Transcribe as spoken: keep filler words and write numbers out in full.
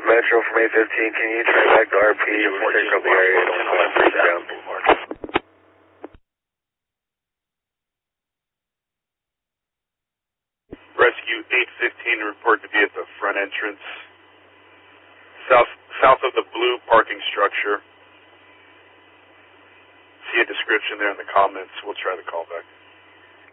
Metro from eight fifteen, can you try back to R P? We'll circle the area and we'll find freeze down. Rescue eight fifteen to report to be at the front entrance, south south of the blue parking structure. See a description there in the comments. We'll try to call back.